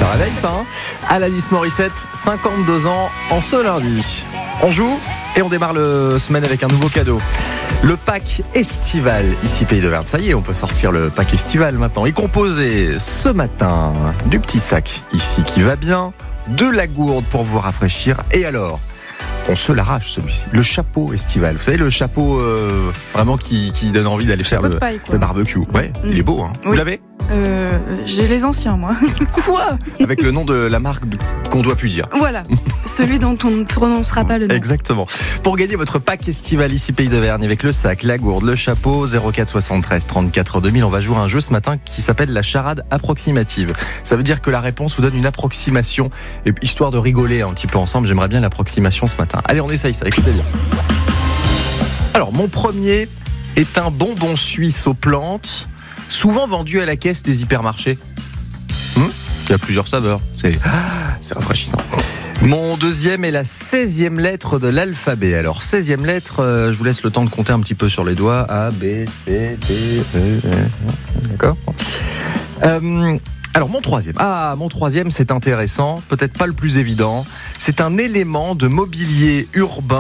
Ça réveille ça, hein. Alanis Morissette, 52 ans en ce lundi. On joue et on démarre la semaine avec un nouveau cadeau. Le pack estival, ici Pays de Verne. Ça y est, on peut sortir le pack estival maintenant. Il est composé ce matin du petit sac ici qui va bien, de la gourde pour vous rafraîchir. Et alors, on se l'arrache celui-ci. Le chapeau estival. Vous savez, le chapeau vraiment qui donne envie d'aller faire le barbecue. Ouais, il est beau, hein. Oui. Vous l'avez ? J'ai les anciens, moi. Quoi ? Avec le nom de la marque qu'on doit plus dire. Voilà, celui dont on ne prononcera pas le nom. Exactement. Pour gagner votre pack estival ici Pays de Verne avec le sac, la gourde, le chapeau, 04 73 34 2000, on va jouer à un jeu ce matin qui s'appelle la charade approximative. Ça veut dire que la réponse vous donne une approximation, et histoire de rigoler un petit peu ensemble. J'aimerais bien l'approximation ce matin. Allez, on essaye ça, écoutez bien. Alors, mon premier est un bonbon suisse aux plantes, souvent vendu à la caisse des hypermarchés. Il y a plusieurs saveurs. C'est rafraîchissant. Mon deuxième est la 16e lettre de l'alphabet. Alors, 16e lettre, je vous laisse le temps de compter un petit peu sur les doigts. A, B, C, D, E, F. D'accord ? Alors, mon troisième, c'est intéressant. Peut-être pas le plus évident. C'est un élément de mobilier urbain